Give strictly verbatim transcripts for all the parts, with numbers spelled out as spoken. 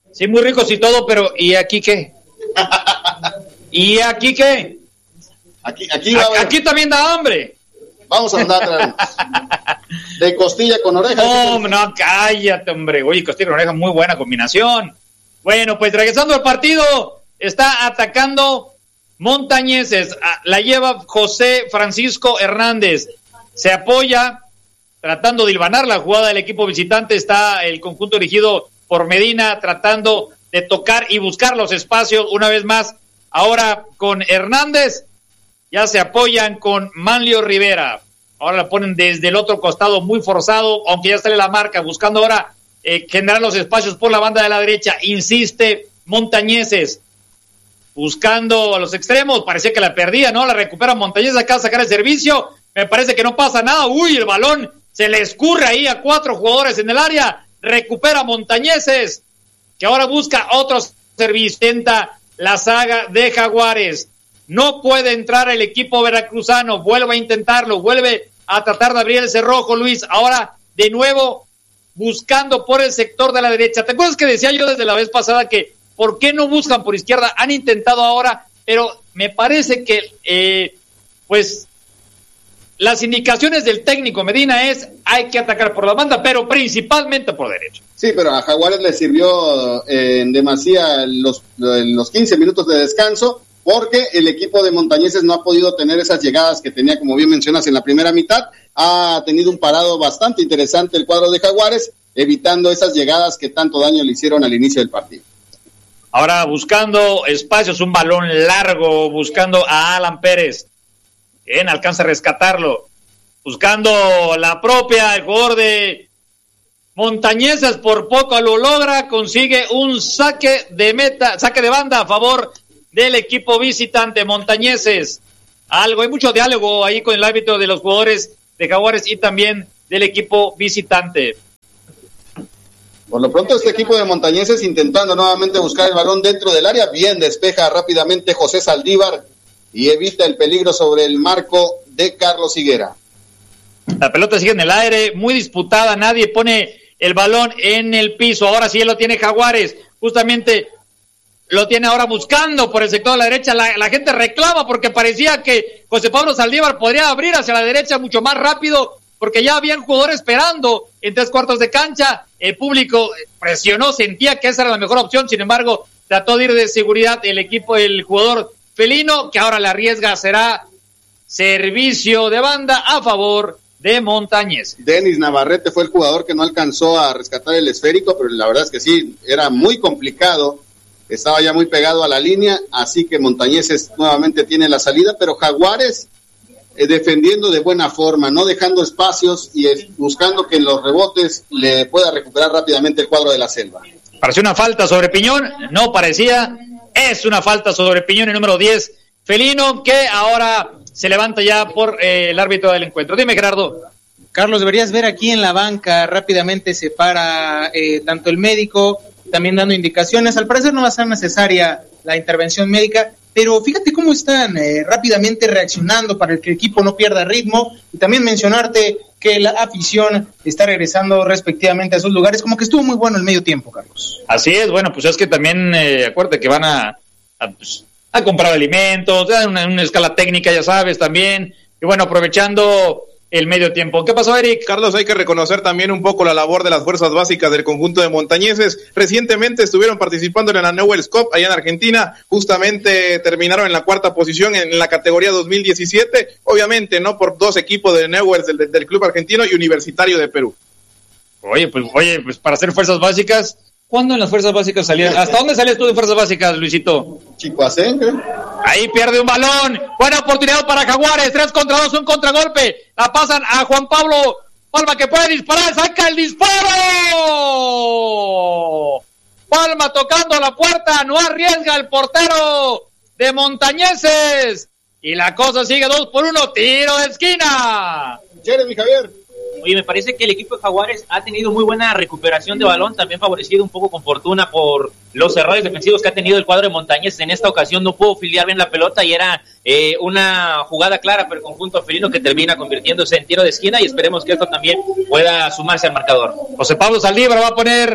Sí, muy ricos y todo, pero ¿y aquí qué? ¿Y aquí qué? Aquí, aquí, va a haber... aquí también da hambre. Vamos a andar de costilla con oreja. No, no, cállate, hombre. Oye, costilla con oreja, muy buena combinación. Bueno, pues regresando al partido, está atacando Montañeses. La lleva José Francisco Hernández. Se apoya, tratando de hilvanar la jugada del equipo visitante. Está el conjunto dirigido por Medina, tratando de tocar y buscar los espacios una vez más. Ahora con Hernández. Ya se apoyan con Manlio Rivera. Ahora la ponen desde el otro costado muy forzado, aunque ya sale la marca, buscando ahora eh, generar los espacios por la banda de la derecha. Insiste Montañeses, buscando a los extremos. Parecía que la perdía, ¿no? La recupera Montañeses acá a sacar el servicio. Me parece que no pasa nada. Uy, el balón se le escurre ahí a cuatro jugadores en el área. Recupera Montañeses, que ahora busca otro servicio. Intenta la saga de Jaguares. No puede entrar el equipo veracruzano, vuelve a intentarlo, vuelve a tratar de abrir el cerrojo, Luis, ahora de nuevo buscando por el sector de la derecha. ¿Te acuerdas que decía yo desde la vez pasada que por qué no buscan por izquierda? Han intentado ahora, pero me parece que eh, pues las indicaciones del técnico Medina es hay que atacar por la banda, pero principalmente por derecha. Sí, pero a Jaguares le sirvió eh, en demasía los, los quince minutos de descanso, porque el equipo de Montañeses no ha podido tener esas llegadas que tenía, como bien mencionas, en la primera mitad. Ha tenido un parado bastante interesante el cuadro de Jaguares, evitando esas llegadas que tanto daño le hicieron al inicio del partido. Ahora buscando espacios, un balón largo, buscando a Alan Pérez. Bien, alcanza a rescatarlo. Buscando la propia, el jugador de Montañeses por poco lo logra, consigue un saque de meta, saque de banda a favor del equipo visitante. Montañeses, algo, hay mucho diálogo ahí con el árbitro de los jugadores de Jaguares y también del equipo visitante. Por lo pronto este equipo de Montañeses intentando nuevamente buscar el balón dentro del área, bien despeja rápidamente José Saldívar y evita el peligro sobre el marco de Carlos Higuera. La pelota sigue en el aire, muy disputada, nadie pone el balón en el piso. Ahora sí lo tiene Jaguares, justamente lo tiene ahora buscando por el sector de la derecha. La, la gente reclama porque parecía que José Pablo Saldívar podría abrir hacia la derecha mucho más rápido, porque ya habían jugadores esperando en tres cuartos de cancha. El público presionó, sentía que esa era la mejor opción. Sin embargo, trató de ir de seguridad el equipo, el jugador felino, que ahora le arriesga. Será servicio de banda a favor de Montañez. Denis Navarrete fue el jugador que no alcanzó a rescatar el esférico, pero la verdad es que sí, era muy complicado. Estaba ya muy pegado a la línea, así que Montañeses nuevamente tiene la salida, pero Jaguares eh, defendiendo de buena forma, no dejando espacios y es, buscando que en los rebotes le pueda recuperar rápidamente el cuadro de la Selva. Pareció una falta sobre Piñón, no parecía, es una falta sobre Piñón, el número diez, felino, que ahora se levanta ya por eh, el árbitro del encuentro. Dime, Gerardo. Carlos, deberías ver aquí en la banca, rápidamente se para eh, tanto el médico, también dando indicaciones. Al parecer no va a ser necesaria la intervención médica, pero fíjate cómo están eh, rápidamente reaccionando para que el equipo no pierda ritmo, y también mencionarte que la afición está regresando respectivamente a sus lugares. Como que estuvo muy bueno el medio tiempo, Carlos. Así es, bueno, pues es que también eh, acuérdate que van a, a, pues, a comprar alimentos, a una, una escala técnica, ya sabes, también, y bueno, aprovechando el medio tiempo. ¿Qué pasó, Eric? Carlos, hay que reconocer también un poco la labor de las fuerzas básicas del conjunto de Montañeses. Recientemente estuvieron participando en la Newell's Cup allá en Argentina, justamente terminaron en la cuarta posición en la categoría dos mil diecisiete, obviamente no por dos equipos de Newell's del, del club argentino y Universitario de Perú. Oye, pues oye, pues para hacer fuerzas básicas, ¿cuándo en las fuerzas básicas salían? ¿Hasta dónde salías tú de fuerzas básicas, Luisito? Chicoacenque. Ahí pierde un balón. Buena oportunidad para Jaguares. Tres contra dos, un contragolpe. La pasan a Juan Pablo Palma, que puede disparar. ¡Saca el disparo! Palma tocando la puerta. No arriesga el portero de Montañeses. Y la cosa sigue dos por uno. Tiro de esquina. Jeremy Javier. Oye, me parece que el equipo de Jaguares ha tenido muy buena recuperación de balón, también favorecido un poco con fortuna por los errores defensivos que ha tenido el cuadro de Montañeses. En esta ocasión no pudo filiar bien la pelota y era eh, una jugada clara para el conjunto felino que termina convirtiéndose en tiro de esquina, y esperemos que esto también pueda sumarse al marcador. José Pablo Saldívar va a poner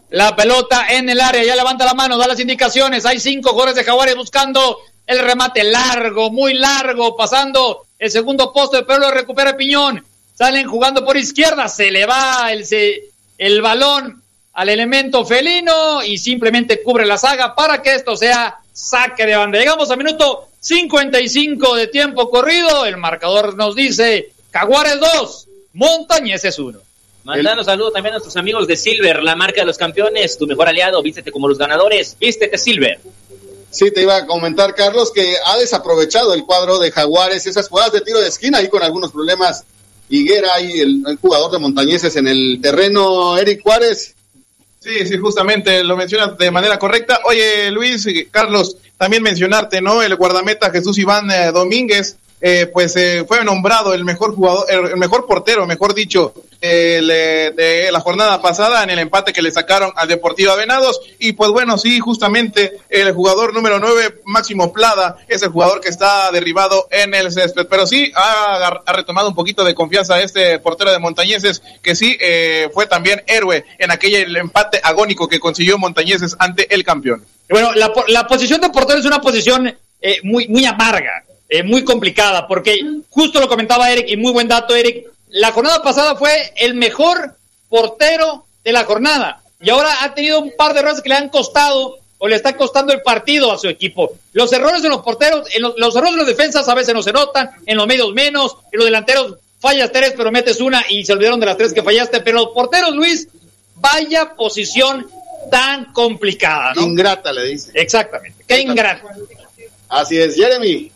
la pelota en el área, ya levanta la mano, da las indicaciones, hay cinco jugadores de Jaguares buscando el remate largo, muy largo, pasando el segundo poste, pero lo recupera Piñón, salen jugando por izquierda, se le va el, se, el balón al elemento felino y simplemente cubre la saga para que esto sea saque de banda. Llegamos a minuto cincuenta y cinco de tiempo corrido, el marcador nos dice Jaguares dos, Montañeses uno. Mandando saludos también a nuestros amigos de Silver, la marca de los campeones, tu mejor aliado, vístete como los ganadores, vístete Silver. Sí, te iba a comentar, Carlos, que ha desaprovechado el cuadro de Jaguares esas jugadas de tiro de esquina ahí con algunos problemas. Higuera y el, el jugador de Montañeses en el terreno, Eric Juárez. Sí, sí, justamente lo mencionas de manera correcta. Oye, Luis, Carlos, también mencionarte, ¿no? El guardameta Jesús Iván eh, Domínguez, eh, pues eh, fue nombrado el mejor jugador, el, el mejor portero, mejor dicho, eh, le, de la jornada pasada en el empate que le sacaron al Deportiva Venados. Y pues bueno, sí, justamente el jugador número nueve, Máximo Plada, es el jugador que está derribado en el césped. Pero sí, ha, ha retomado un poquito de confianza este portero de Montañeses, que sí eh, fue también héroe en aquel empate agónico que consiguió Montañeses ante el campeón. Bueno, la, la posición de portero es una posición eh, muy, muy amarga, eh, muy complicada, porque justo lo comentaba Eric, y muy buen dato, Eric, la jornada pasada fue el mejor portero de la jornada, y ahora ha tenido un par de errores que le han costado, o le está costando el partido a su equipo. Los errores de los porteros, en los, los errores de las defensas a veces no se notan, en los medios menos, en los delanteros fallas tres, pero metes una, y se olvidaron de las tres que fallaste, pero los porteros, Luis, vaya posición tan complicada, ¿no? Ingrata, le dice. Exactamente, qué ingrata. Así es, Jeremy.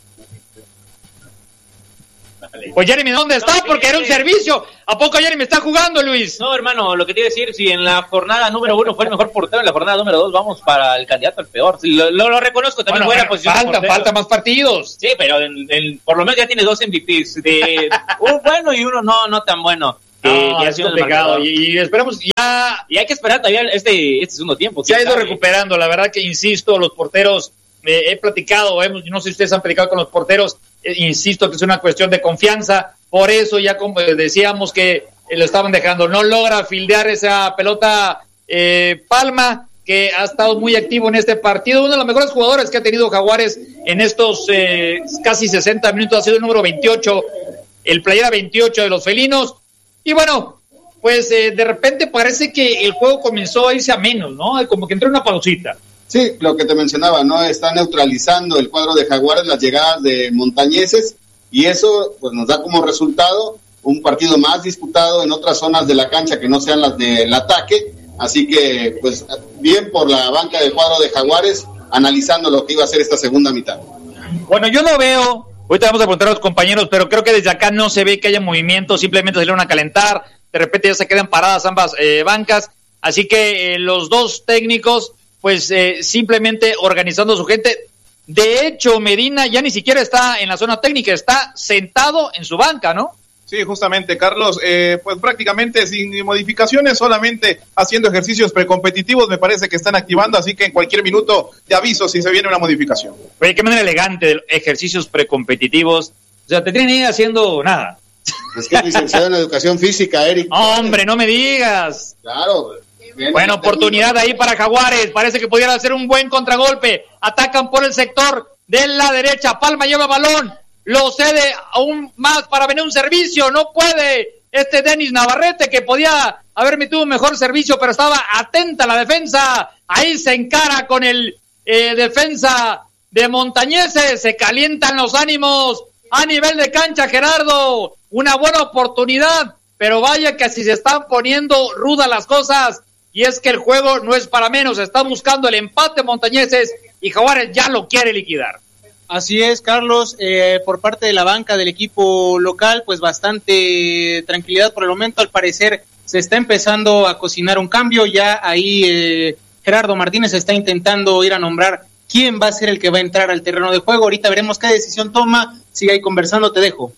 Pues Jeremy, ¿dónde está? No, Porque era un servicio. ¿A poco Jeremy está jugando, Luis? No, hermano, lo que te iba a decir, si en la jornada número uno fue el mejor portero, en la jornada número dos vamos para el candidato al peor. Lo, lo, lo reconozco, también Bueno, buena bueno, posición. falta, falta más partidos. Sí, pero en, en, por lo menos ya tiene dos M V Ps, de uno bueno y uno no, no tan bueno. No, que es complicado. Y, y esperemos ya. Y hay que esperar todavía este, este segundo tiempo. Se ha ido sabe? recuperando. La verdad que insisto, los porteros, eh, he platicado, hemos, no sé si ustedes han platicado con los porteros, eh, insisto que es una cuestión de confianza. Por eso ya como decíamos que eh, lo estaban dejando. No logra fildear esa pelota eh, Palma, que ha estado muy activo en este partido. Uno de los mejores jugadores que ha tenido Jaguares en estos eh, casi sesenta minutos ha sido el número veintiocho, el playera veintiocho de los felinos. Y bueno, pues eh, de repente parece que el juego comenzó a irse a menos, ¿no? Como que entró una pausita. Sí, lo que te mencionaba, ¿no? Está neutralizando el cuadro de Jaguares las llegadas de Montañeses, y eso pues nos da como resultado un partido más disputado en otras zonas de la cancha que no sean las del ataque. Así que, pues, bien por la banca del cuadro de Jaguares, analizando lo que iba a ser esta segunda mitad. Bueno, yo no veo... Ahorita vamos a preguntar a los compañeros, pero creo que desde acá no se ve que haya movimiento, simplemente salieron a calentar, de repente ya se quedan paradas ambas eh, bancas, así que eh, los dos técnicos, pues eh, simplemente organizando a su gente. De hecho, Medina ya ni siquiera está en la zona técnica, está sentado en su banca, ¿no? Sí, justamente, Carlos, eh, pues prácticamente sin modificaciones, solamente haciendo ejercicios precompetitivos, me parece que están activando, así que en cualquier minuto te aviso si se viene una modificación. Oye, qué manera elegante de ejercicios precompetitivos, o sea, te tienen ahí haciendo nada. Es que es licenciado en Educación Física, Eric. Hombre, no me digas. Claro. Bien, Buena oportunidad ahí para Jaguares, parece que pudiera hacer un buen contragolpe, atacan por el sector de la derecha, Palma lleva balón, lo cede aún más para venir un servicio, no puede este Denis Navarrete, que podía haber metido un mejor servicio, pero estaba atenta la defensa, ahí se encara con el eh, defensa de Montañeses, se calientan los ánimos a nivel de cancha, Gerardo, una buena oportunidad, pero vaya que así se están poniendo rudas las cosas, y es que el juego no es para menos, está buscando el empate Montañeses, y Jaguares ya lo quiere liquidar. Así es, Carlos, eh, por parte de la banca del equipo local, pues bastante tranquilidad por el momento. Al parecer se está empezando a cocinar un cambio, ya ahí eh, Gerardo Martínez está intentando ir a nombrar quién va a ser el que va a entrar al terreno de juego. Ahorita veremos qué decisión toma, sigue ahí conversando, te dejo.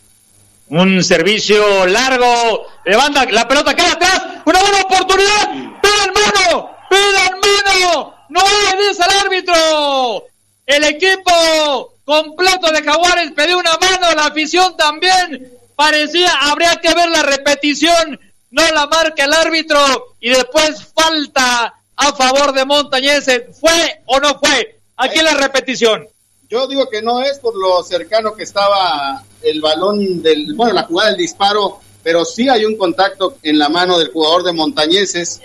Un servicio largo, levanta la pelota, queda atrás, una buena oportunidad, pidan mano, pidan mano, no dice el árbitro. El equipo completo de Jaguares pidió una mano, la afición también, parecía, habría que ver la repetición, no la marca el árbitro, y después falta a favor de Montañeses. ¿Fue o no fue? Aquí la repetición. Yo digo que no es por lo cercano que estaba el balón del, bueno, la jugada del disparo, pero sí hay un contacto en la mano del jugador de Montañeses.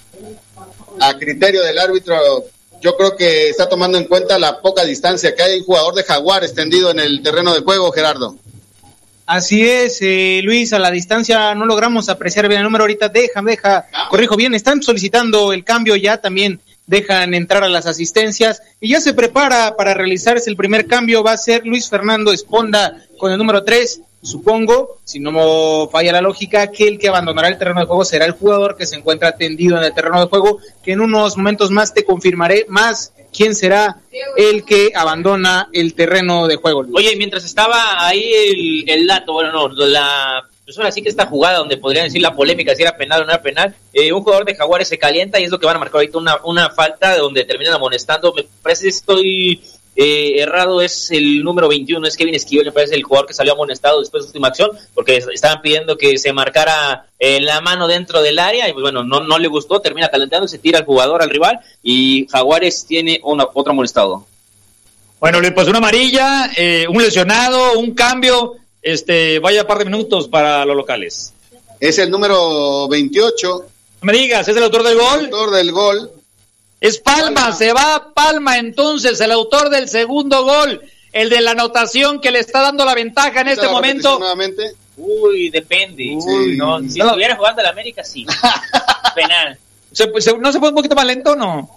A criterio del árbitro, yo creo que está tomando en cuenta la poca distancia que hay un jugador de Jaguares tendido en el terreno de juego, Gerardo. Así es, eh, Luis, a la distancia no logramos apreciar bien el número ahorita. Deja, deja, corrijo bien, están solicitando el cambio ya también. Dejan entrar a las asistencias y ya se prepara para realizarse el primer cambio. Va a ser Luis Fernando Esponda con el número tres. Supongo, si no falla la lógica, que el que abandonará el terreno de juego será el jugador que se encuentra tendido en el terreno de juego, que en unos momentos más te confirmaré más quién será el que abandona el terreno de juego. Luis. Oye, mientras estaba ahí el, el dato, bueno, no, la... Pues ahora sí que esta jugada donde podrían decir la polémica si era penal o no era penal, eh, un jugador de Jaguares se calienta y es lo que van a marcar ahorita una, una falta donde terminan amonestando. Me parece que estoy eh, errado, es el número veintiuno, es Kevin Esquivel, me parece el jugador que salió amonestado después de su última acción, porque estaban pidiendo que se marcara eh, la mano dentro del área y pues bueno, no, no le gustó, termina calentando, se tira al jugador, al rival, y Jaguares tiene una, otro amonestado. Bueno, pues una amarilla, eh, un lesionado, un cambio. Este, vaya par de minutos para los locales. Es el número veintiocho. No me digas, ¿es el autor del gol? El autor del gol. Es Palma, Palma, se va Palma entonces, el autor del segundo gol, el de la anotación que le está dando la ventaja en este momento. Nuevamente. Uy, depende. Uy, no, si no. estuviera jugando el América, sí. Penal. ¿Se, se, ¿No se fue un poquito más lento o no?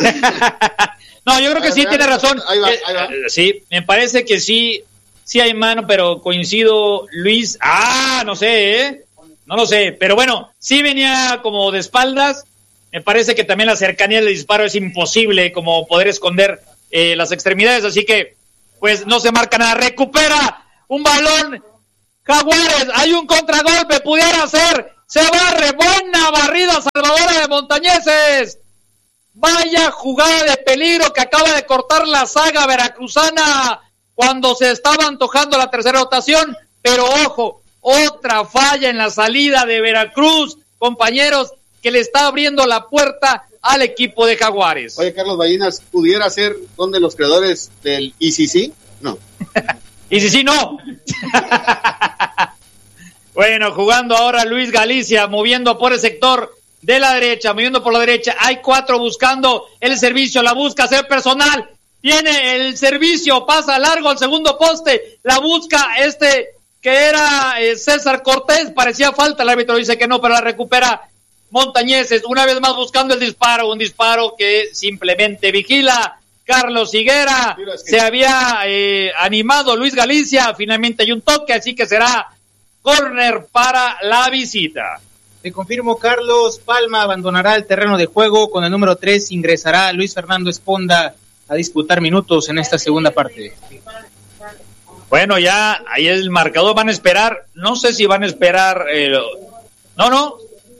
No, yo creo que sí, tiene razón. Ahí va, ahí va. Eh, sí, me parece que sí. Sí hay mano, pero coincido, Luis. Ah, no sé, ¿eh? No lo sé. Pero bueno, sí venía como de espaldas. Me parece que también la cercanía del disparo es imposible como poder esconder eh, las extremidades. Así que, pues, no se marca nada. Recupera un balón. Jaguares, hay un contragolpe. Pudiera ser. Se barre. Buena barrida salvadora de Montañeses. Vaya jugada de peligro que acaba de cortar la saga veracruzana cuando se estaba antojando la tercera rotación, pero ojo, otra falla en la salida de Veracruz, compañeros, que le está abriendo la puerta al equipo de Jaguares. Oye, Carlos Ballinas, ¿pudiera ser donde los creadores del I C C? No. I C C no. Bueno, jugando ahora Luis Galicia, moviendo por el sector de la derecha, moviendo por la derecha, hay cuatro buscando el servicio, la busca hacer personal, tiene el servicio, pasa largo al segundo poste, la busca este que era eh, César Cortés, parecía falta, el árbitro dice que no, pero la recupera Montañeses, una vez más buscando el disparo, un disparo que simplemente vigila Carlos Higuera, es que se había eh, animado Luis Galicia, finalmente hay un toque, así que será córner para la visita. Te confirmo, Carlos, Palma abandonará el terreno de juego, con el número tres ingresará Luis Fernando Esponda a disputar minutos en esta segunda parte. Bueno, ya ahí el marcador, van a esperar, no sé si van a esperar, eh, no, no,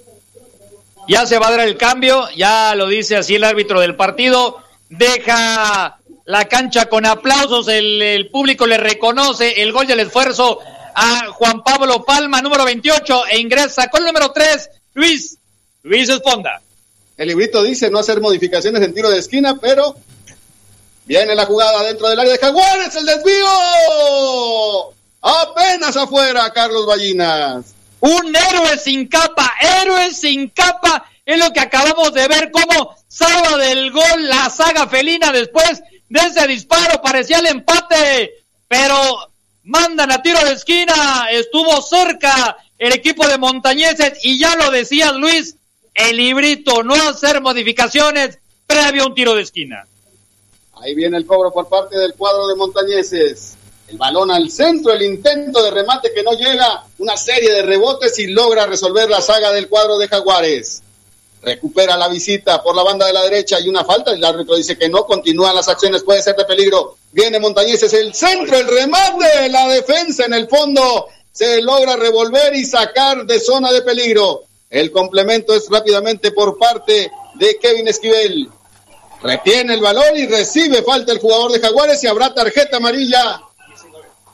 ya se va a dar el cambio, ya lo dice así el árbitro del partido, deja la cancha con aplausos, el, el público le reconoce el gol y el esfuerzo a Juan Pablo Palma, número veintiocho, e ingresa con el número tres, Luis, Luis Esponda. El librito dice no hacer modificaciones en tiro de esquina, pero viene la jugada dentro del área de Jaguares, el desvío, apenas afuera, Carlos Ballinas. Un héroe sin capa, héroe sin capa, es lo que acabamos de ver, cómo salva del gol la saga felina después de ese disparo, parecía el empate, pero mandan a tiro de esquina, estuvo cerca el equipo de Montañeses, y ya lo decías, Luis, el librito, no hacer modificaciones previo a un tiro de esquina. Ahí viene el cobro por parte del cuadro de Montañeses. El balón al centro, el intento de remate que no llega, una serie de rebotes y logra resolver la saga del cuadro de Jaguares. Recupera la visita por la banda de la derecha y una falta, el árbitro dice que no, continúan las acciones, puede ser de peligro. Viene Montañeses, el centro, el remate, la defensa en el fondo, se logra revolver y sacar de zona de peligro. El complemento es rápidamente por parte de Kevin Esquivel. Retiene el balón y recibe falta el jugador de Jaguares y habrá tarjeta amarilla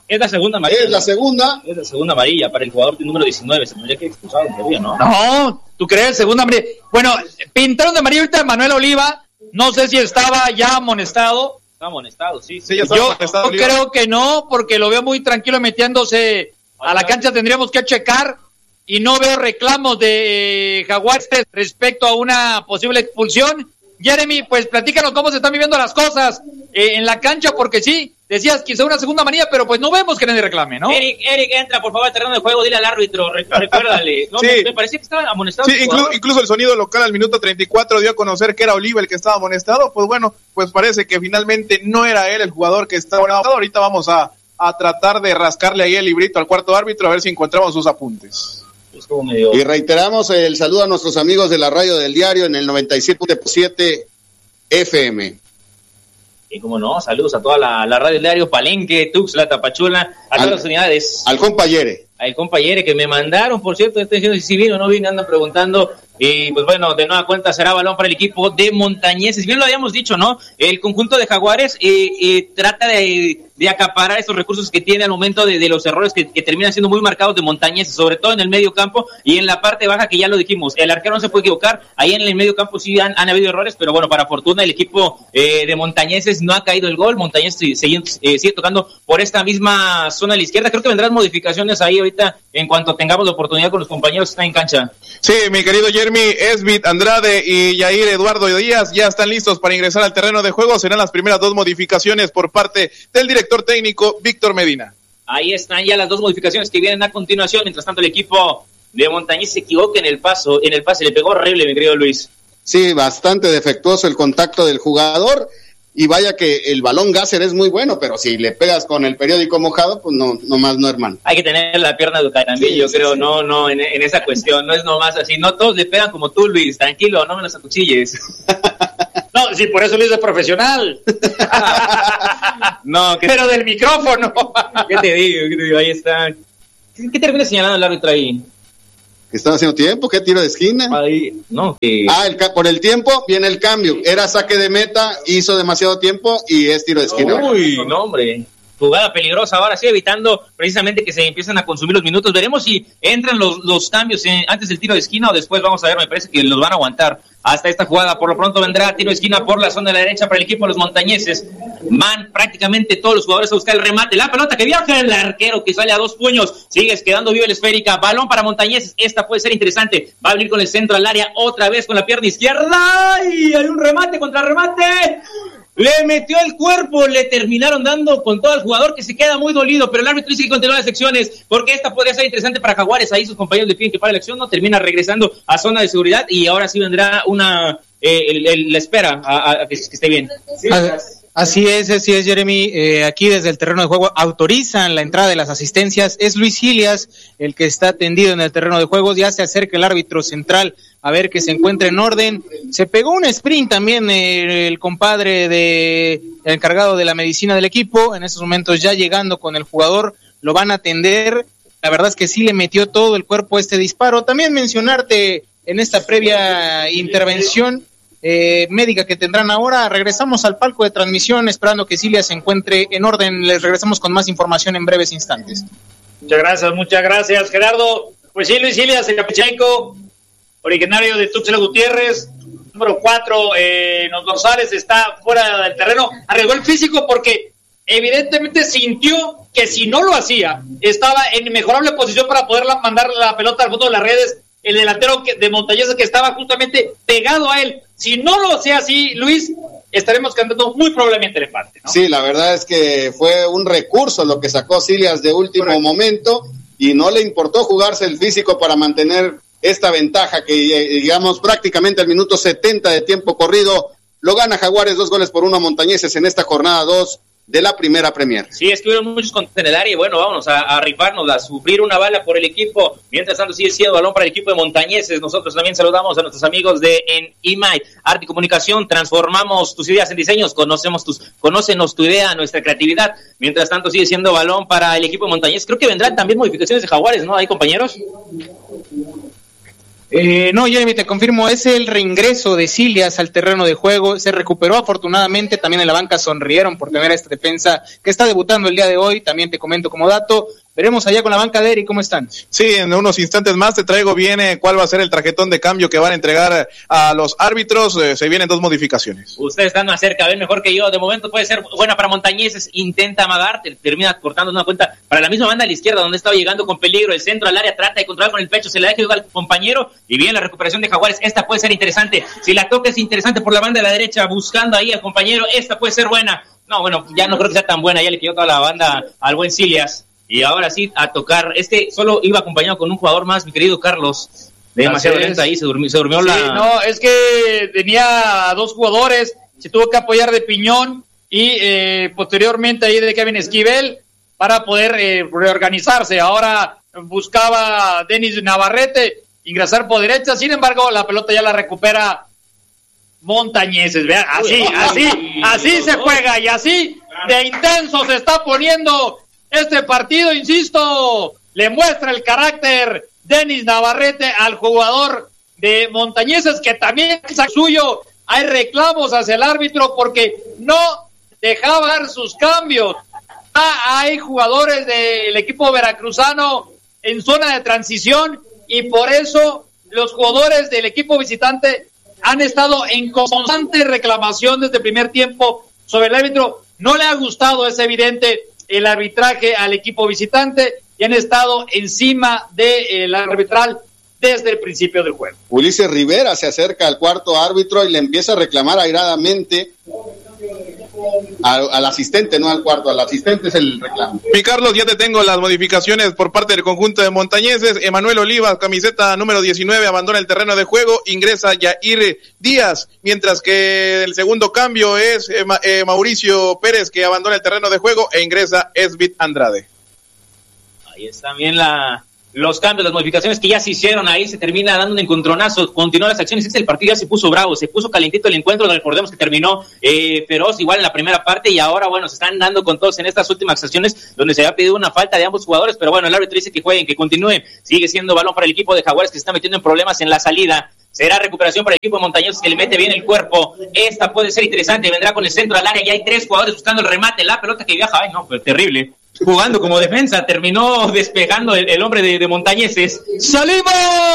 Es la segunda amarilla. Es la segunda. Es la segunda amarilla para el jugador de número diecinueve. Se tendría que expulsar en teoría, ¿no? No, ¿tú crees? Segunda amarilla. Bueno, pintaron de amarillo ahorita a Manuel Oliva. No sé si estaba ya amonestado. Estaba amonestado, sí. sí ya estaba Yo amonestado, creo que no, porque lo veo muy tranquilo metiéndose a la cancha. Tendríamos que checar. Y no veo reclamos de Jaguares respecto a una posible expulsión. Jeremy, pues platícanos cómo se están viviendo las cosas eh, en la cancha, porque sí, decías quizá una segunda amarilla, pero pues no vemos que nadie reclame, ¿no? Eric, Eric, entra por favor al terreno de juego, dile al árbitro, recuérdale. No, sí. me, me parecía que estaba amonestado. Sí, inclu- incluso el sonido local al minuto treinta y cuatro dio a conocer que era Oliva el que estaba amonestado. Pues bueno, pues parece que finalmente no era él el jugador que estaba amonestado. Ahorita vamos a, a tratar de rascarle ahí el librito al cuarto árbitro a ver si encontramos sus apuntes. Medio... Y reiteramos el saludo a nuestros amigos de la radio del diario en el noventa y siete punto siete F M. Y como no, saludos a toda la, la radio del diario, Palenque, Tuxtla, Tapachula, a al, todas las unidades. Al compañere. Al compañero que me mandaron, por cierto, estoy diciendo si vino o no vino, andan preguntando. Y pues bueno, de nueva cuenta será balón para el equipo de Montañeses. Bien lo habíamos dicho, ¿no? El conjunto de Jaguares eh, eh, trata de, de acaparar esos recursos que tiene al momento de, de los errores que, que terminan siendo muy marcados de Montañeses, sobre todo en el medio campo y en la parte baja, que ya lo dijimos. El arquero no se puede equivocar. Ahí en el medio campo sí han, han habido errores, pero bueno, para fortuna el equipo eh, de Montañeses no ha caído el gol. Montañeses sigue, eh, sigue tocando por esta misma zona a la izquierda. Creo que vendrán modificaciones ahí ahorita en cuanto tengamos la oportunidad con los compañeros que están en cancha. Sí, mi querido Jeremy, Esbit, Andrade y Yair Eduardo Díaz ya están listos para ingresar al terreno de juego. Serán las primeras dos modificaciones por parte del director técnico Víctor Medina. Ahí están ya las dos modificaciones que vienen a continuación. Mientras tanto, el equipo de Montañés se equivoca en el paso, en el pase, le pegó horrible, mi querido Luis. Sí, bastante defectuoso el contacto del jugador. Y vaya que el balón Gasser es muy bueno, pero si le pegas con el periódico mojado, pues no, nomás no, hermano. Hay que tener la pierna educada también, sí, yo sí, creo, sí. no, no, en, en esa cuestión, no es nomás así, no todos le pegan como tú, Luis, tranquilo, no me los acuchilles. No, sí, por eso Luis es profesional. No, que... pero del micrófono. ¿Qué te digo? ¿Qué te digo? Ahí está. ¿Qué, qué termina señalando el árbitro ahí? ¿Que están haciendo tiempo? ¿Qué tiro de esquina? Ahí, no, que... Ah, el ca- por el tiempo viene el cambio. Era saque de meta, hizo demasiado tiempo y es tiro de esquina. Uy, no, hombre. Jugada peligrosa ahora sí, evitando precisamente que se empiezan a consumir los minutos. Veremos si entran los, los cambios en, antes del tiro de esquina o después. Vamos a ver, me parece que los van a aguantar hasta esta jugada. Por lo pronto vendrá tiro de esquina por la zona de la derecha para el equipo de los montañeses. Van prácticamente todos los jugadores a buscar el remate. La pelota que viaja, el arquero que sale a dos puños. Sigues quedando viva el esférica. Balón para montañeses. Esta puede ser interesante. Va a venir con el centro al área otra vez con la pierna izquierda. Y hay un remate contra remate. Le metió el cuerpo, le terminaron dando con todo el jugador que se queda muy dolido, pero el árbitro dice que continúa las secciones, porque esta podría ser interesante para Jaguares. Ahí sus compañeros le piden que pare la acción, no termina regresando a zona de seguridad y ahora sí vendrá una, eh, el, el, la espera a, a que, que esté bien. Sí, así es, así es, Jeremy. Eh, aquí desde el terreno de juego autorizan la entrada de las asistencias. Es Luis Gilias el que está tendido en el terreno de juego. Ya se acerca el árbitro central a ver que se encuentre en orden. Se pegó un sprint también eh, el compadre de el encargado de la medicina del equipo. En estos momentos ya llegando con el jugador, lo van a atender. La verdad es que sí le metió todo el cuerpo a este disparo. También mencionarte en esta previa intervención eh, médica que tendrán ahora. Regresamos al palco de transmisión esperando que Cilia se encuentre en orden. Les regresamos con más información en breves instantes. Muchas gracias, muchas gracias, Gerardo. Pues sí, Luis Gilias, el capicheco, originario de Tuxtla Gutiérrez, número cuatro, eh, en los dorsales, está fuera del terreno, arriesgó el físico porque evidentemente sintió que si no lo hacía, estaba en mejorable posición para poder mandar la pelota al fondo de las redes, el delantero que, de Montañeses que estaba justamente pegado a él. Si no lo hacía así, Luis, estaremos cantando muy probablemente el empate, ¿no? Sí, la verdad es que fue un recurso lo que sacó Silias de último Correcto. momento y no le importó jugarse el físico para mantener esta ventaja que, digamos, prácticamente al minuto setenta de tiempo corrido lo gana Jaguares dos goles por uno a Montañeses en esta jornada dos de la primera Premier. Sí, estuvieron muchos contra el área y bueno, vámonos a, a rifarnos, a sufrir una bala por el equipo. Mientras tanto sigue siendo balón para el equipo de Montañeses. Nosotros también saludamos a nuestros amigos de en I M A I, Arte y Comunicación. Transformamos tus ideas en diseños, conocemos tus, conócenos tu idea, nuestra creatividad. Mientras tanto sigue siendo balón para el equipo de Montañeses. Creo que vendrán también modificaciones de Jaguares, ¿no? ¿Hay compañeros? Eh, no, Jeremy, te confirmo, es el reingreso de Silias al terreno de juego, se recuperó afortunadamente, también en la banca sonrieron por tener a esta defensa que está debutando el día de hoy, también te comento como dato. Veremos allá con la banca de Eric, ¿cómo están? Sí, en unos instantes más te traigo bien eh, cuál va a ser el tarjetón de cambio que van a entregar a los árbitros. Eh, se vienen dos modificaciones. Ustedes están más cerca, ven mejor que yo. De momento puede ser buena para Montañeses. Intenta amagar, termina cortando una cuenta para la misma banda a la izquierda, donde estaba llegando con peligro. El centro al área trata de controlar con el pecho, se le deja al compañero. Y bien, la recuperación de Jaguares. Esta puede ser interesante. Si la toca es interesante por la banda de la derecha, buscando ahí al compañero. Esta puede ser buena. No, bueno, ya no creo que sea tan buena. Ya le quedó toda la banda al buen Silias. Y ahora sí, a tocar. Este solo iba acompañado con un jugador más, mi querido Carlos. Demasiado lento ahí, se durmió, se durmió sí, la... No, es que tenía dos jugadores, se tuvo que apoyar de Piñón y eh, posteriormente ahí de Kevin Esquivel para poder eh, reorganizarse. Ahora buscaba Denis Navarrete ingresar por derecha, sin embargo la pelota ya la recupera Montañeses. Vean, así, así, así se juega y así de intenso se está poniendo este partido, insisto, le muestra el carácter Denis Navarrete al jugador de Montañeses, que también es suyo. Hay reclamos hacia el árbitro porque no dejaba dar sus cambios. Ah, hay jugadores del equipo veracruzano en zona de transición y por eso los jugadores del equipo visitante han estado en constante reclamación desde el primer tiempo sobre el árbitro. No le ha gustado, es evidente, el arbitraje al equipo visitante y han estado encima del arbitral desde el principio del juego. Ulises Rivera se acerca al cuarto árbitro y le empieza a reclamar airadamente al, al asistente, no al cuarto, al asistente es el reclamo. Mi Carlos, ya te tengo las modificaciones por parte del conjunto de Montañeses. Emanuel Olivas, camiseta número diecinueve, abandona el terreno de juego, ingresa Yair Díaz, mientras que el segundo cambio es eh, eh, Mauricio Pérez, que abandona el terreno de juego e ingresa Esbit Andrade. Ahí está bien la... los cambios, las modificaciones que ya se hicieron ahí, se termina dando un encontronazo, continúan las acciones, el partido ya se puso bravo, se puso calentito el encuentro, recordemos que terminó eh, feroz igual en la primera parte y ahora bueno, se están dando con todos en estas últimas acciones donde se había pedido una falta de ambos jugadores, pero bueno, el árbitro dice que jueguen, que continúen, sigue siendo balón para el equipo de Jaguares que se está metiendo en problemas en la salida. Será recuperación para el equipo de Montañeses que le mete bien el cuerpo. Esta puede ser interesante, vendrá con el centro al área, ya hay tres jugadores buscando el remate, la pelota que viaja, ay no, pero terrible. Jugando como defensa, terminó despegando el, el hombre de, de Montañeses. ¡Salimos!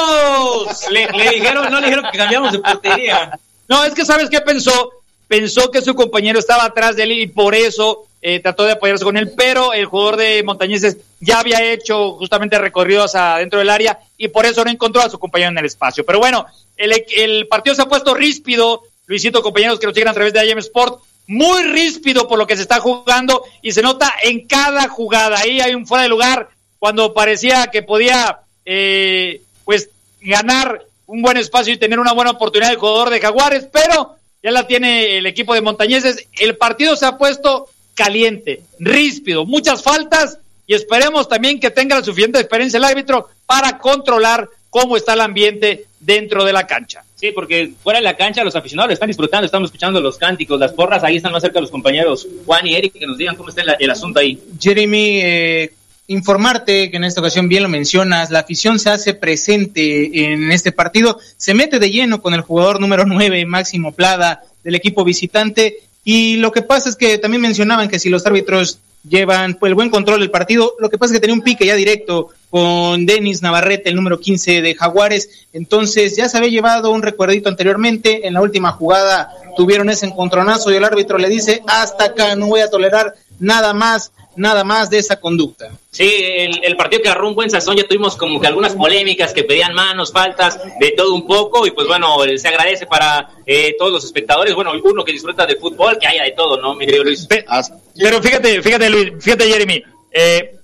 Le, le dijeron, no le dijeron que cambiamos de portería. No, es que ¿sabes qué pensó? Pensó que su compañero estaba atrás de él y por eso eh, trató de apoyarse con él, pero el jugador de Montañeses ya había hecho justamente recorridos adentro del área y por eso no encontró a su compañero en el espacio. Pero bueno, el, el partido se ha puesto ríspido, Luisito, compañeros que nos siguen a través de I M Sport, muy ríspido por lo que se está jugando y se nota en cada jugada. Ahí hay un fuera de lugar cuando parecía que podía eh, pues ganar un buen espacio y tener una buena oportunidad el jugador de Jaguares, pero ya la tiene el equipo de Montañeses. El partido se ha puesto caliente, ríspido, muchas faltas y esperemos también que tenga la suficiente experiencia el árbitro para controlar cómo está el ambiente dentro de la cancha. Sí, porque fuera de la cancha los aficionados lo están disfrutando, estamos escuchando los cánticos, las porras, ahí están más cerca los compañeros Juan y Eric, que nos digan cómo está el, el asunto ahí. Jeremy, eh, informarte que en esta ocasión, bien lo mencionas, la afición se hace presente en este partido, se mete de lleno con el jugador número nueve, Máximo Plada, del equipo visitante, y lo que pasa es que también mencionaban que si los árbitros llevan pues, el buen control del partido, lo que pasa es que tenía un pique ya directo con Denis Navarrete, el número quince de Jaguares, entonces ya se había llevado un recuerdito anteriormente, en la última jugada tuvieron ese encontronazo y el árbitro le dice, hasta acá, no voy a tolerar nada más, nada más de esa conducta. Sí, el, el partido que agarró un buen sazón, ya tuvimos como que algunas polémicas que pedían manos, faltas, de todo un poco, y pues bueno, se agradece para eh, todos los espectadores, bueno, uno que disfruta de fútbol, que haya de todo, ¿no, mi querido Luis? Pero fíjate, fíjate Luis, fíjate Jeremy, eh,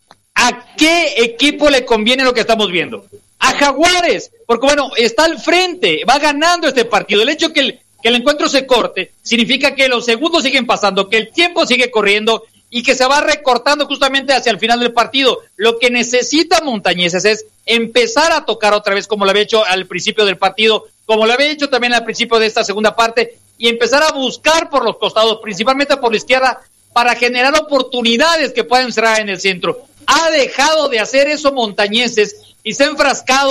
¿a qué equipo le conviene lo que estamos viendo? A Jaguares, porque bueno, está al frente, va ganando este partido, el hecho que el, que el encuentro se corte, significa que los segundos siguen pasando, que el tiempo sigue corriendo, y que se va recortando justamente hacia el final del partido. Lo que necesita Montañeses es empezar a tocar otra vez como lo había hecho al principio del partido, como lo había hecho también al principio de esta segunda parte, y empezar a buscar por los costados, principalmente por la izquierda, para generar oportunidades que puedan cerrar en el centro. Ha dejado de hacer eso Montañeses y se ha enfrascado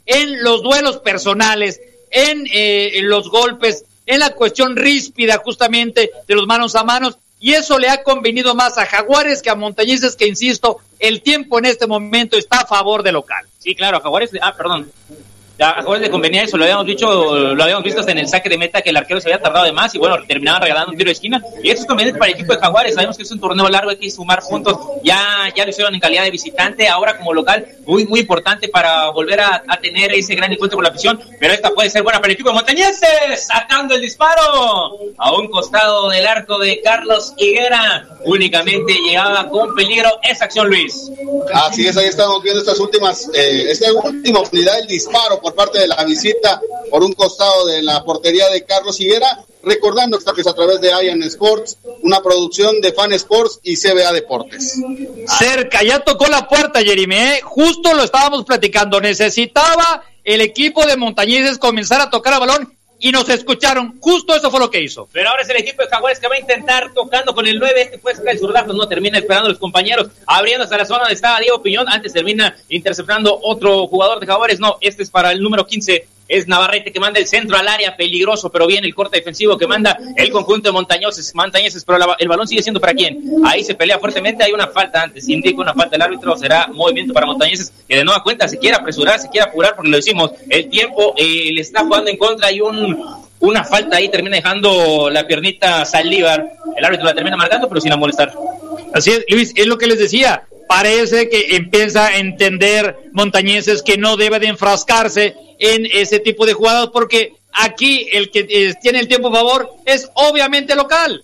en los duelos personales, en, eh, en los golpes, en la cuestión ríspida justamente de los manos a manos, y eso le ha convenido más a Jaguares que a Montañeses, que insisto, el tiempo en este momento está a favor de local. Sí, claro, a Jaguares, ah, perdón. A Jaguares le convenía eso, lo habíamos dicho, lo habíamos visto hasta en el saque de meta, que el arquero se había tardado de más y bueno, terminaban regalando un tiro de esquina, y eso es conveniente para el equipo de Jaguares. Sabemos que es un torneo largo, hay que sumar puntos, ya, ya lo hicieron en calidad de visitante, ahora como local, muy, muy importante para volver a, a tener ese gran encuentro con la afición, pero esta puede ser buena para el equipo de Montañeses, sacando el disparo a un costado del arco de Carlos Higuera, únicamente llegaba con peligro esa acción, Luis. Así es, ahí estamos viendo estas últimas, eh, esta última oportunidad, el disparo por parte de la visita por un costado de la portería de Carlos Higuera, recordando que es a través de I A N Sports, una producción de Fan Sports y C B A Deportes. Cerca, ya tocó la puerta, Jeremy, ¿eh? Justo lo estábamos platicando, necesitaba el equipo de Montañeses comenzar a tocar el balón y nos escucharon, justo eso fue lo que hizo. Pero ahora es el equipo de Jaguares que va a intentar tocando con el nueve, este puede sacar el zurdazo, no termina esperando a los compañeros, abriendo hasta la zona donde estaba Diego Piñón, antes termina interceptando otro jugador de Jaguares, no, este es para el número quince, es Navarrete que manda el centro al área, peligroso, pero bien el corte defensivo que manda el conjunto de Montañeses, Montañeses, pero la, el balón sigue siendo para quién, ahí se pelea fuertemente, hay una falta antes, indica una falta del árbitro, será movimiento para Montañeses, que de nueva cuenta se quiere apresurar, se quiere apurar, porque lo decimos, el tiempo eh, le está jugando en contra, y un una falta ahí, termina dejando la piernita Saldívar, el árbitro la termina marcando, pero sin molestar. Así es, Luis, es lo que les decía, parece que empieza a entender Montañeses que no debe de enfrascarse en ese tipo de jugadas, porque aquí el que eh, tiene el tiempo a favor es obviamente local.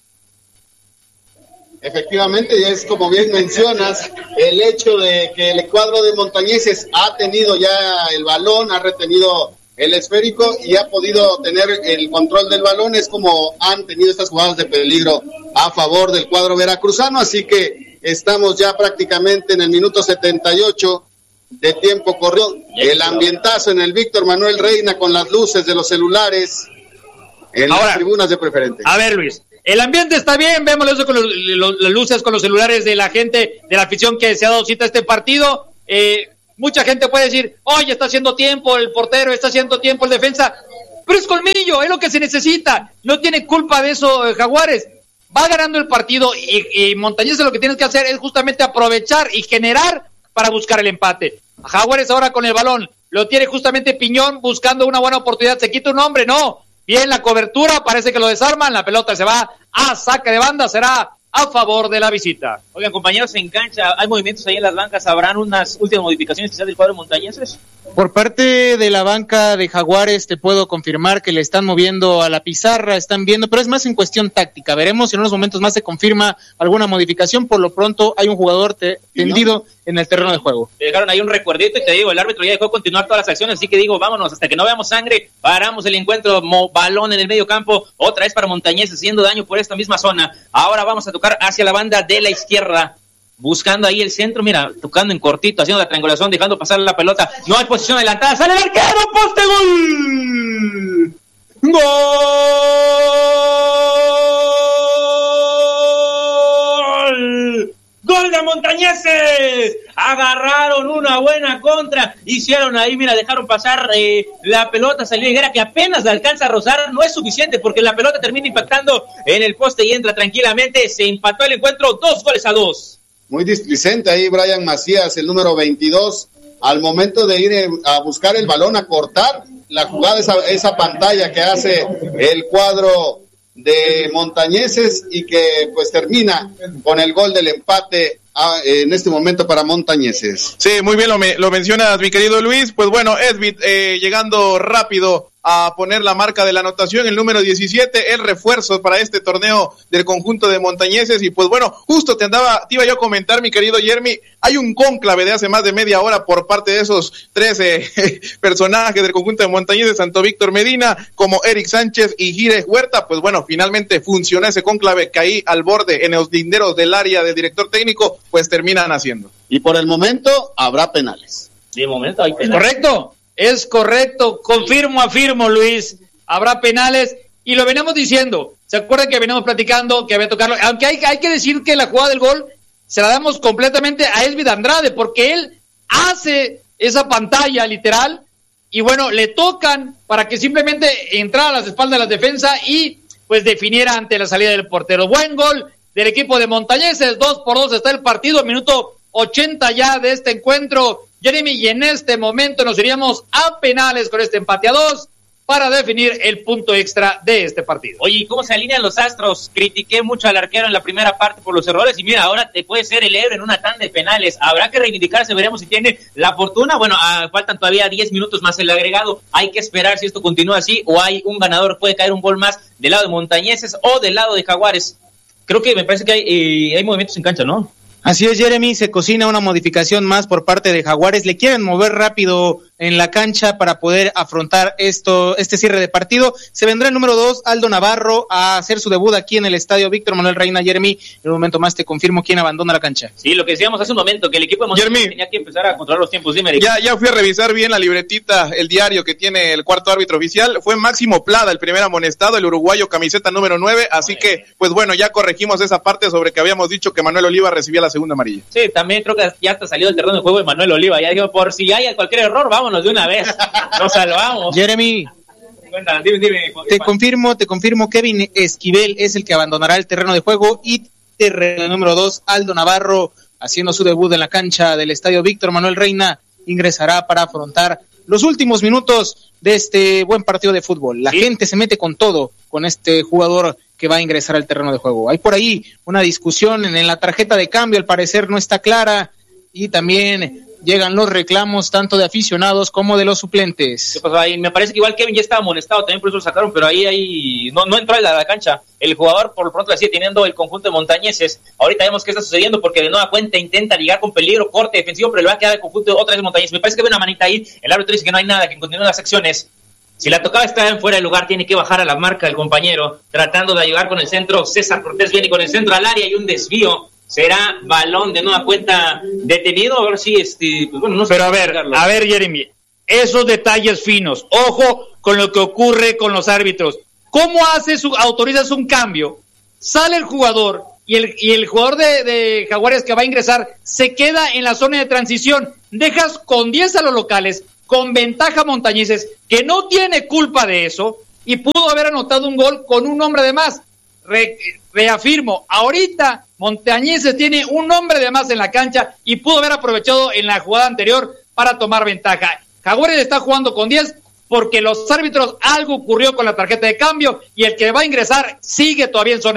Efectivamente, y es como bien mencionas, el hecho de que el cuadro de Montañeses ha tenido ya el balón, ha retenido el esférico y ha podido tener el control del balón, es como han tenido estas jugadas de peligro a favor del cuadro veracruzano, así que estamos ya prácticamente en el minuto setenta y ocho de tiempo corrió, el ambientazo en el Víctor Manuel Reina con las luces de los celulares en Ahora, las tribunas de preferente. A ver, Luis, el ambiente está bien, vemos eso con los, los, las luces, con los celulares de la gente, de la afición que se ha dado cita a este partido. eh Mucha gente puede decir, oye, está haciendo tiempo el portero, está haciendo tiempo el defensa, pero es colmillo, es lo que se necesita, no tiene culpa de eso eh, Jaguares, va ganando el partido y, y Montañeses lo que tienes que hacer es justamente aprovechar y generar para buscar el empate. Jaguares ahora con el balón, lo tiene justamente Piñón buscando una buena oportunidad, se quita un hombre, no, bien la cobertura, parece que lo desarman, la pelota se va a saque de banda, será a favor de la visita. Oigan, compañeros, en cancha, ¿hay movimientos ahí en las bancas? ¿Habrán unas últimas modificaciones quizás del cuadro de Montañeses? Por parte de la banca de Jaguares te puedo confirmar que le están moviendo a la pizarra, están viendo, pero es más en cuestión táctica. Veremos si en unos momentos más se confirma alguna modificación. Por lo pronto hay un jugador te- tendido en el terreno de juego. Te dejaron ahí un recuerdito y te digo, el árbitro ya dejó continuar todas las acciones, así que digo, vámonos, hasta que no veamos sangre, paramos el encuentro, mo- balón en el medio campo, otra vez para Montañeses, haciendo daño por esta misma zona. Ahora vamos a tocar hacia la banda de la izquierda, buscando ahí el centro, mira, tocando en cortito, haciendo la triangulación, dejando pasar la pelota, no hay posición adelantada, sale el arquero, poste, gol, gol, gol de Montañeses, agarraron una buena contra, hicieron ahí, mira, dejaron pasar eh, la pelota, salió Higuera que apenas la alcanza a rozar, no es suficiente porque la pelota termina impactando en el poste y entra tranquilamente, se empató el encuentro, dos goles a dos. Muy displicente ahí Brian Macías, el número veintidós, al momento de ir a buscar el balón, a cortar la jugada, esa, esa pantalla que hace el cuadro de Montañeses y que pues termina con el gol del empate a, en este momento para Montañeses. Sí, muy bien lo, me, lo mencionas, mi querido Luis. Pues bueno, Edvin, eh, llegando rápido a poner la marca de la anotación, el número diecisiete, el refuerzo para este torneo del conjunto de Montañeses. Y pues bueno, justo te andaba, te iba yo a comentar, mi querido Jeremy, hay un cónclave de hace más de media hora por parte de esos tres eh, personajes del conjunto de Montañeses, tanto Víctor Medina como Eric Sánchez y Gires Huerta. Pues bueno, finalmente funcionó ese cónclave que ahí al borde, en los linderos del área del director técnico, pues terminan haciendo. Y por el momento habrá penales. De momento hay penales. Correcto. Es correcto, confirmo, afirmo, Luis, habrá penales, y lo venimos diciendo, ¿se acuerdan que venimos platicando que había tocarlo? Aunque hay, hay que decir que la jugada del gol se la damos completamente a Esvid Andrade, porque él hace esa pantalla literal, y bueno, le tocan para que simplemente entrara a las espaldas de la defensa y pues definiera ante la salida del portero. Buen gol del equipo de Montañeses, dos por dos está el partido, minuto ochenta ya de este encuentro, Jeremy, y en este momento nos iríamos a penales con este empate a dos para definir el punto extra de este partido. Oye, ¿cómo se alinean los astros? Critiqué mucho al arquero en la primera parte por los errores y mira, ahora te puede ser el héroe en una tanda de penales. Habrá que reivindicarse, veremos si tiene la fortuna. Bueno, ah, faltan todavía diez minutos más el agregado. Hay que esperar si esto continúa así o hay un ganador, puede caer un gol más del lado de Montañeses o del lado de Jaguares. Creo que me parece que hay, eh, hay movimientos en cancha, ¿no? Así es, Jeremy, se cocina una modificación más por parte de Jaguares, le quieren mover rápido en la cancha para poder afrontar esto, este cierre de partido. Se vendrá el número dos, Aldo Navarro, a hacer su debut aquí en el estadio Víctor Manuel Reina. Jeremy, en un momento más te confirmo quién abandona la cancha. Sí, lo que decíamos hace un momento, que el equipo de Montañeses tenía que empezar a controlar los tiempos. Dime, ya, ya fui a revisar bien la libretita, el diario que tiene el cuarto árbitro oficial. Fue Máximo Plada el primer amonestado, el uruguayo, camiseta número nueve, así que, pues bueno, ya corregimos esa parte sobre que habíamos dicho que Manuel Oliva recibía la segunda amarilla. Sí, también creo que ya está salido del terreno de juego de Manuel Oliva. Ya dijo, por si hay cualquier error, vámonos de una vez. Nos salvamos. Jeremy, Cuéntame, dime, dime. te confirmo, te confirmo, Kevin Esquivel es el que abandonará el terreno de juego y terreno número dos, Aldo Navarro, haciendo su debut en la cancha del estadio Víctor Manuel Reina, ingresará para afrontar los últimos minutos de este buen partido de fútbol. La sí. gente se mete con todo con este jugador que va a ingresar al terreno de juego. Hay por ahí una discusión en, en la tarjeta de cambio, al parecer no está clara, y también llegan los reclamos tanto de aficionados como de los suplentes. ¿Qué pasó ahí? Me parece que igual Kevin ya estaba amonestado, también por eso lo sacaron, pero ahí, ahí no, no entró a la, la cancha. El jugador por lo pronto la sigue teniendo el conjunto de Montañeses. Ahorita vemos qué está sucediendo porque de nueva cuenta intenta ligar con peligro, corte defensivo, pero le va a quedar el conjunto de otra vez Montañeses. Me parece que ve una manita ahí, el árbitro dice que no hay nada, que continúen las acciones. Si la tocaba está en fuera de lugar, tiene que bajar a la marca del compañero, tratando de ayudar con el centro. César Cortés viene con el centro al área y un desvío. Será balón de nueva cuenta detenido. A ver si este, pues bueno, no sé. Pero a ver, a ver, Jeremy, esos detalles finos. Ojo con lo que ocurre con los árbitros. ¿Cómo haces, autorizas un cambio? Sale el jugador y el, y el jugador de, de Jaguares que va a ingresar se queda en la zona de transición. Dejas con diez a los locales, con ventaja Montañeses, que no tiene culpa de eso, y pudo haber anotado un gol con un hombre de más. Re, reafirmo, ahorita Montañeses tiene un hombre de más en la cancha y pudo haber aprovechado en la jugada anterior para tomar ventaja. Jaguares está jugando con diez porque los árbitros, algo ocurrió con la tarjeta de cambio y el que va a ingresar sigue todavía en zona